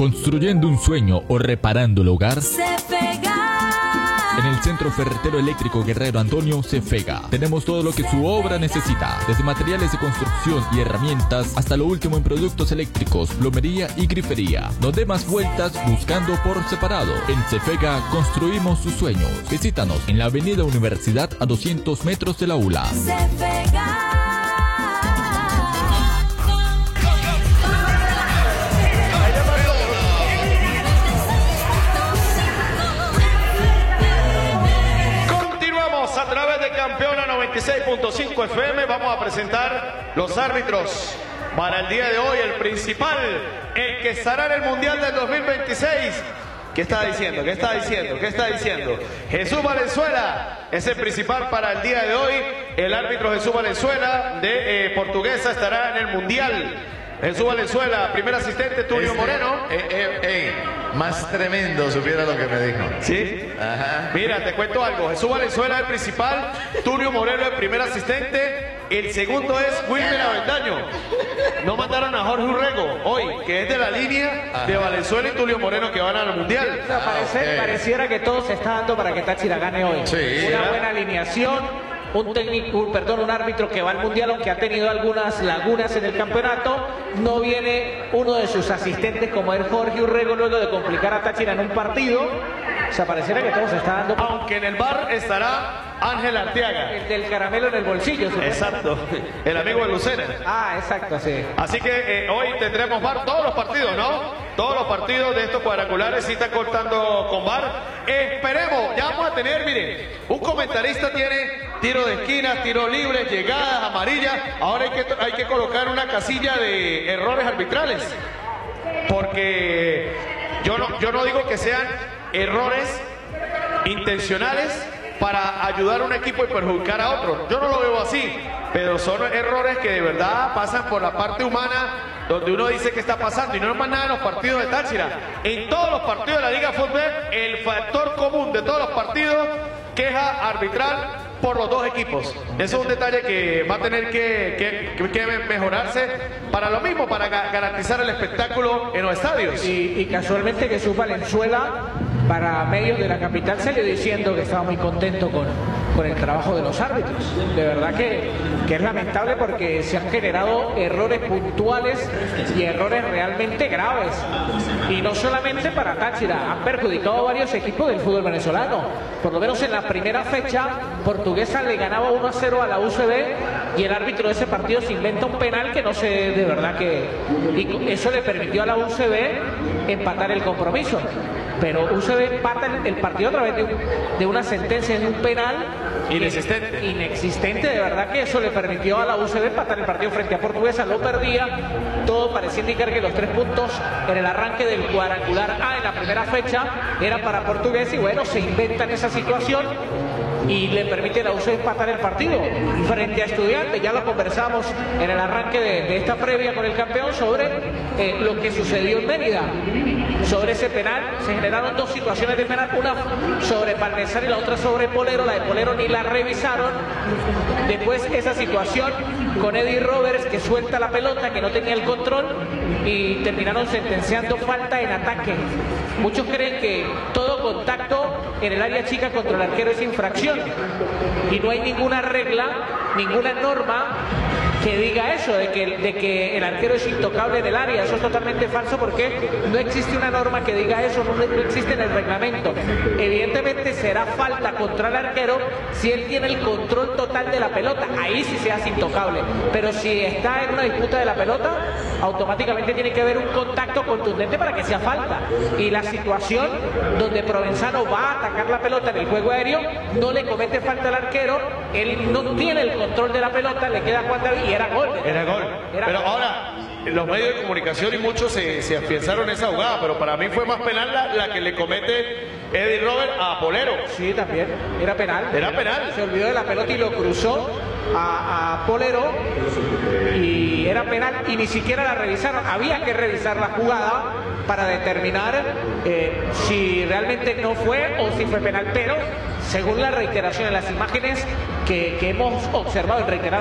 construyendo un sueño o reparando el hogar. Cefega. En el Centro Ferretero Eléctrico Guerrero Antonio, Cefega, tenemos todo lo que su obra necesita, desde materiales de construcción y herramientas hasta lo último en productos eléctricos, plomería y grifería. No dé más vueltas buscando por separado. En Cefega construimos sus sueños. Visítanos en la Avenida Universidad a 200 metros de la ULA. Cefega. A través de Campeona 96.5 FM vamos a presentar los árbitros para el día de hoy. El principal, el que estará en el Mundial del 2026. ¿Qué está diciendo? ¿Qué está diciendo? ¿Qué está diciendo? Jesús Valenzuela es el principal para el día de hoy. El árbitro Jesús Valenzuela de Portuguesa estará en el Mundial. Jesús Valenzuela, primer asistente, Tulio Moreno. Más tremendo, supiera lo que me dijo. ¿Sí? Ajá. Mira, te cuento algo. Jesús Valenzuela es el principal, Tulio Moreno el primer asistente, el segundo es Wilmer Avendaño. No mandaron a Jorge Urrego hoy, que es de la línea de Valenzuela y Tulio Moreno que van al Mundial. O sea, pareciera que todo se está dando para que Táchira gane hoy. Sí. Una buena alineación. Un árbitro que va al Mundial, aunque ha tenido algunas lagunas en el campeonato. No viene uno de sus asistentes como es Jorge Urrego luego de complicar a Táchira en un partido. O sea, pareciera que todo se está dando. Aunque en el bar estará Ángel Arteaga. El del caramelo en el bolsillo. Exacto, el amigo de Lucena. Ah, exacto, sí. Así que hoy tendremos bar, todos los partidos, ¿no? Todos los partidos de estos cuadrangulares sí están cortando con bar. Esperemos, ya vamos a tener, miren, un comentarista tiene tiro de esquinas, tiro libre, llegadas, amarillas. Ahora hay que colocar una casilla de errores arbitrales. Porque yo no digo que sean errores intencionales para ayudar a un equipo y perjudicar a otro. Yo no lo veo así, pero son errores que de verdad pasan por la parte humana, donde uno dice qué está pasando, y no es más nada en los partidos de Táchira. En todos los partidos de la Liga Fútbol, el factor común de todos los partidos, queja arbitral por los dos equipos. Eso es un detalle que va a tener que mejorarse para lo mismo, para garantizar el espectáculo en los estadios. Y casualmente Jesús Valenzuela, para medios de la capital, salió diciendo que estaba muy contento con el trabajo de los árbitros. De verdad que es lamentable porque se han generado errores puntuales y errores realmente graves. Y no solamente para Táchira, han perjudicado a varios equipos del fútbol venezolano. Por lo menos en la primera fecha, Portuguesa le ganaba 1-0 a la UCB y el árbitro de ese partido se inventa un penal que no sé de verdad que... Y eso le permitió a la UCB empatar el compromiso. Pero UCB empata el partido a través de una sentencia de un penal inexistente. De verdad que eso le permitió a la UCB empatar el partido frente a Portuguesa. Lo perdía. Todo parecía indicar que los 3 puntos en el arranque del cuadrangular A en la primera fecha era para Portuguesa. Y bueno, se inventan esa situación y le permite a la UCB empatar el partido frente a Estudiantes. Ya lo conversamos en el arranque de esta previa con el campeón sobre lo que sucedió en Mérida. Sobre ese penal se generaron 2 situaciones de penal, una sobre Palmesar y la otra sobre Polero. La de Polero ni la revisaron. Después esa situación con Eddie Roberts, que suelta la pelota, que no tenía el control, y terminaron sentenciando falta en ataque. Muchos creen que todo contacto en el área chica contra el arquero es infracción, y no hay ninguna regla, ninguna norma que diga eso, de que el arquero es intocable en el área. Eso es totalmente falso porque no existe una norma que diga eso, no existe en el reglamento. Evidentemente será falta contra el arquero si él tiene el control total de la pelota, ahí sí se hace intocable. Pero si está en una disputa de la pelota, automáticamente tiene que haber un contacto contundente para que sea falta. Y la situación donde Provenzano va a atacar la pelota en el juego aéreo, no le comete falta al arquero, él no tiene el control de la pelota, le queda Juan David y era gol. Era gol. Pero ahora, los medios de comunicación y muchos se afianzaron esa jugada, pero para mí fue más penal la que le comete Eddie Robert a Polero. Sí, también. Era penal. Era penal. Se olvidó de la pelota y lo cruzó a Polero y era penal y ni siquiera la revisaron. Había que revisar la jugada para determinar si realmente no fue o si fue penal, pero según la reiteración de las imágenes que hemos observado en reiteradas